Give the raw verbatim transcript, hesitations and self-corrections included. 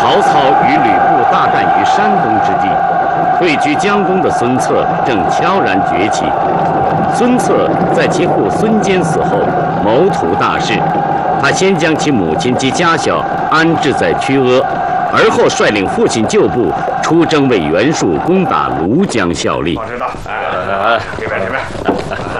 曹操与吕布大战于山东之际，退居江东的孙策正悄然崛起。孙策在其父孙坚死后，谋图大事。他先将其母亲及家小安置在曲阿，而后率领父亲旧部出征，为袁术攻打庐江效力。 我知道，哎，这边这边。